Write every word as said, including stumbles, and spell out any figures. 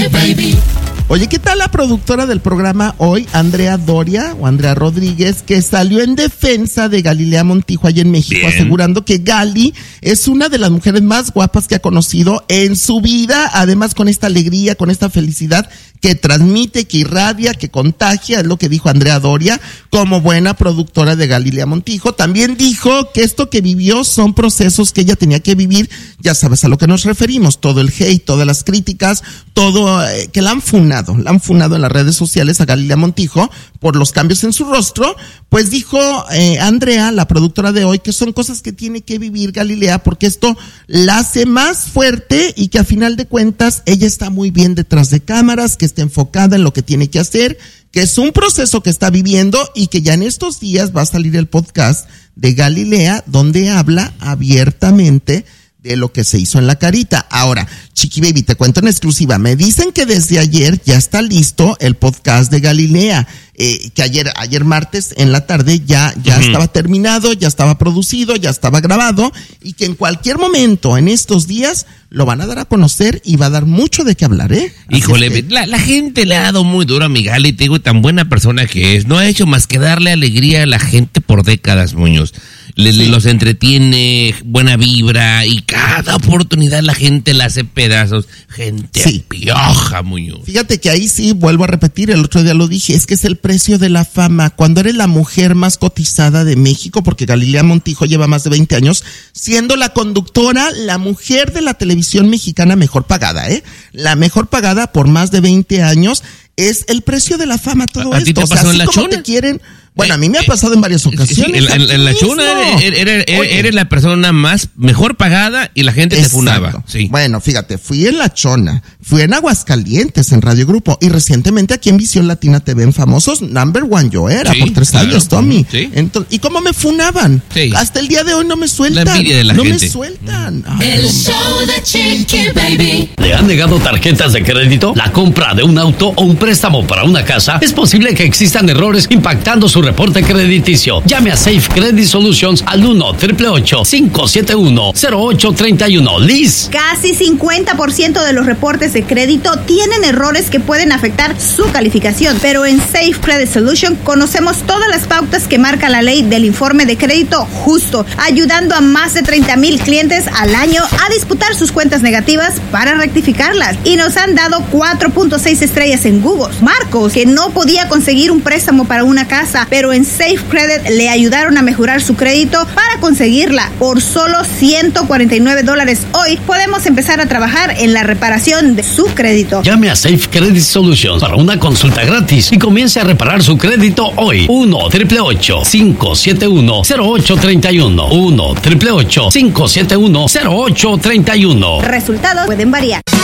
Chiqui Baby. Oye, ¿qué tal la productora del programa hoy, Andrea Doria o Andrea Rodríguez, que salió en defensa de Galilea Montijo allá en México, Bien. asegurando que Gali es una de las mujeres más guapas que ha conocido en su vida, además con esta alegría, con esta felicidad que transmite, que irradia, que contagia, es lo que dijo Andrea Doria, como buena productora de Galilea Montijo. También dijo que esto que vivió son procesos que ella tenía que vivir, ya sabes a lo que nos referimos, todo el hate, todas las críticas, todo, eh, que la han funado, la han funado en las redes sociales a Galilea Montijo por los cambios en su rostro. Pues dijo eh, Andrea, la productora de hoy, que son cosas que tiene que vivir Galilea porque esto la hace más fuerte y que a final de cuentas ella está muy bien detrás de cámaras, que está enfocada en lo que tiene que hacer, que es un proceso que está viviendo y que ya en estos días va a salir el podcast de Galilea donde habla abiertamente de lo que se hizo en la carita. Ahora, Chiqui Baby, te cuento en exclusiva, me dicen que desde ayer ya está listo el podcast de Galilea, eh, que ayer, ayer martes en la tarde ya, ya uh-huh. estaba terminado, ya estaba producido, ya estaba grabado, y que en cualquier momento en estos días lo van a dar a conocer y va a dar mucho de qué hablar, ¿eh? Así Híjole, es que... la, la gente le ha dado muy duro a mi Gali, te digo, tan buena persona que es, no ha hecho más que darle alegría a la gente por décadas, Muñoz. Le, sí. Los entretiene, buena vibra, y cada oportunidad la gente la hace pedazos. Gente sí. pioja, Muñoz. Fíjate que ahí sí, vuelvo a repetir, el otro día lo dije, es que es el precio de la fama. Cuando eres la mujer más cotizada de México, porque Galilea Montijo lleva más de veinte años siendo la conductora, la mujer de la televisión mexicana mejor pagada, ¿eh? La mejor pagada por más de veinte años, es el precio de la fama todo ¿A, a esto. ti te o sea, pasó así en la como chona? te quieren... Bueno, a mí me ha pasado en varias ocasiones. Sí, en, en, en la chona eres, eres, eres la persona más mejor pagada y la gente Exacto. te funaba. Sí. Bueno, fíjate, fui en la chona, fui en Aguascalientes en Radio Grupo y recientemente aquí en Visión Latina T V en Famosos, number one yo era sí, por tres claro. años, Tommy. Sí. Entonces, ¿y cómo me funaban? Sí. Hasta el día de hoy no me sueltan. La envidia de la no gente. me sueltan. Ay, el no. show de Chiqui Baby. ¿Le han negado tarjetas de crédito? ¿La compra de un auto o un préstamo para una casa? Es posible que existan errores impactando su reporte crediticio. Llame a Safe Credit Solutions al uno, ocho ocho ocho, cinco siete uno, cero ocho tres uno. Liz. Casi cincuenta por ciento de los reportes de crédito tienen errores que pueden afectar su calificación, pero en Safe Credit Solutions conocemos todas las pautas que marca la ley del informe de crédito justo, ayudando a más de treinta mil clientes al año a disputar sus cuentas negativas para rectificarlas. Y nos han dado cuatro punto seis estrellas en Google. Marcos, que no podía conseguir un préstamo para una casa, pero en Safe Credit le ayudaron a mejorar su crédito para conseguirla por solo ciento cuarenta y nueve dólares. Hoy podemos empezar a trabajar en la reparación de su crédito. Llame a Safe Credit Solutions para una consulta gratis y comience a reparar su crédito hoy. uno, ocho ocho ocho, cinco siete uno, cero ocho tres uno. uno, ocho ocho ocho, cinco siete uno, cero ocho tres uno. Resultados pueden variar.